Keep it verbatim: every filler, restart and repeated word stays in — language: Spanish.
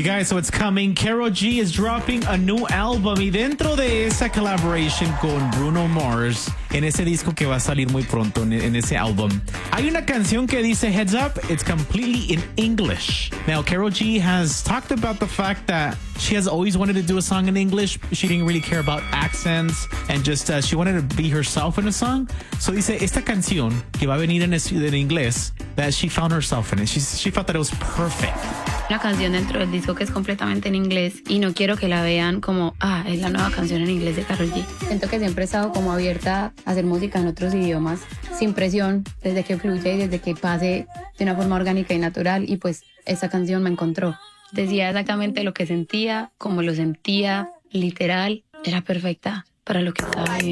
guys, so it's coming. Karol G is dropping a new album y dentro de esa collaboration con Bruno Mars, en ese disco que va a salir muy pronto, en, en ese álbum, hay una canción que dice Heads Up. It's completely in English. Now, Karol G has talked about the fact that she has always wanted to do a song in English. She didn't really care about accents and just uh, she wanted to be herself in a song. So dice, esta canción que va a venir en, es, en inglés, that she found herself in it. She, she felt that it was perfect. Una canción dentro del disco que es completamente en inglés y no quiero que la vean como, ah, es la nueva canción en inglés de Karol G. Siento que siempre he estado como abierta a hacer música en otros idiomas, sin presión, desde que fluye y desde que pase de una forma orgánica y natural, y pues esa canción me encontró. Decía exactamente lo que sentía, como lo sentía, literal, era perfecta para lo que estaba viviendo.